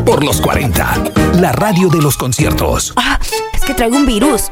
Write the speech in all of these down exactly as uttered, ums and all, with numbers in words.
por los cuarenta, la radio de los conciertos. Ah, es que traigo un virus.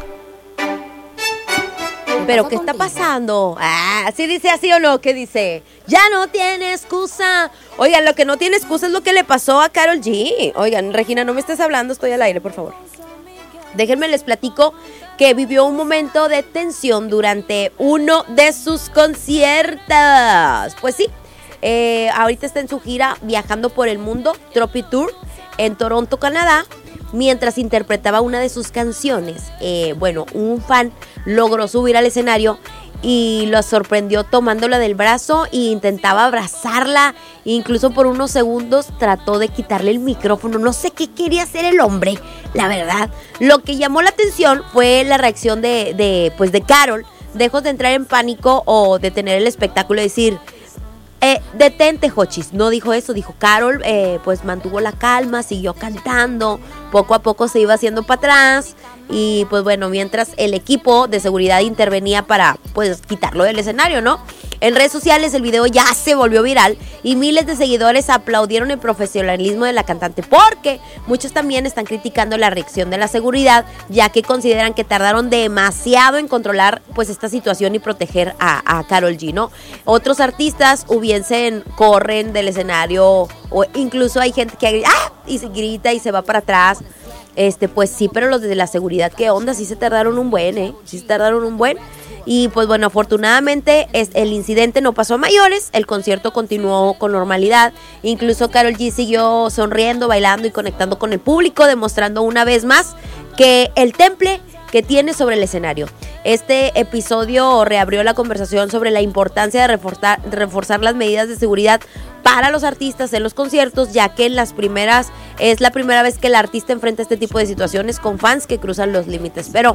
¿Pero qué está pasando? Ah, ¿sí dice así o no? ¿Qué dice? Ya no tiene excusa. Oigan, lo que no tiene excusa es lo que le pasó a Karol G. Oigan, Regina, no me estés hablando, estoy al aire, por favor. Déjenme les platico que vivió un momento de tensión durante uno de sus conciertos. Pues sí, eh, ahorita está en su gira viajando por el mundo, Tropi Tour, en Toronto, Canadá. Mientras interpretaba una de sus canciones, eh, bueno, un fan logró subir al escenario y lo sorprendió tomándola del brazo e intentaba abrazarla. Incluso por unos segundos trató de quitarle el micrófono. No sé qué quería hacer el hombre, la verdad. Lo que llamó la atención fue la reacción de, de, pues de Karol, lejos de entrar en pánico o detener el espectáculo y decir... Eh, detente, Jochis. No dijo eso, dijo Karol, eh, pues mantuvo la calma, siguió cantando, poco a poco se iba haciendo para atrás y pues bueno, mientras el equipo de seguridad intervenía para pues quitarlo del escenario, ¿no? En redes sociales el video ya se volvió viral y miles de seguidores aplaudieron el profesionalismo de la cantante, porque muchos también están criticando la reacción de la seguridad, ya que consideran que tardaron demasiado en controlar pues esta situación y proteger a, a Karol G, ¿no? Otros artistas hubiesen corren del escenario o incluso hay gente que ¡ah! Y se grita y se va para atrás. Este, pues sí, pero los de la seguridad, ¿qué onda? Sí se tardaron un buen, ¿eh? Sí se tardaron un buen. Y pues bueno, afortunadamente es, el incidente no pasó a mayores, el concierto continuó con normalidad, incluso Karol G siguió sonriendo, bailando y conectando con el público, demostrando una vez más que el temple que tiene sobre el escenario. Este episodio reabrió la conversación sobre la importancia de reforzar, reforzar las medidas de seguridad para los artistas en los conciertos, ya que en las primeras es la primera vez que el artista enfrenta este tipo de situaciones con fans que cruzan los límites, pero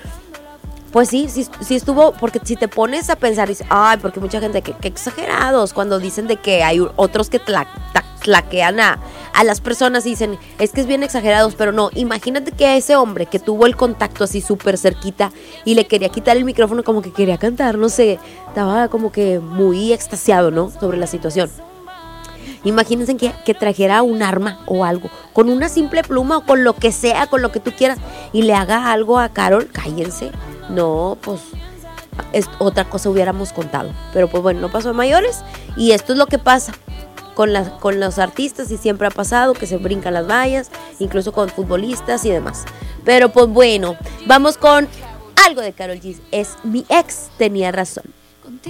pues sí, sí, sí estuvo, porque si te pones a pensar, dices, ay, porque mucha gente, que, que exagerados, cuando dicen de que hay otros que tla, tla, tlaquean a, a las personas y dicen, es que es bien exagerados, pero no, imagínate que a ese hombre que tuvo el contacto así súper cerquita y le quería quitar el micrófono, como que quería cantar, no sé, estaba como que muy extasiado, ¿no?, sobre la situación. Imagínense que, que trajera un arma o algo, con una simple pluma o con lo que sea, con lo que tú quieras, y le haga algo a Karol, cállense. No, pues es, otra cosa hubiéramos contado. Pero pues bueno, no pasó a mayores. Y esto es lo que pasa con, la, con los artistas, y siempre ha pasado que se brincan las vallas, incluso con futbolistas y demás. Pero pues bueno, vamos con algo de Karol G. Es Mi Ex Tenía Razón.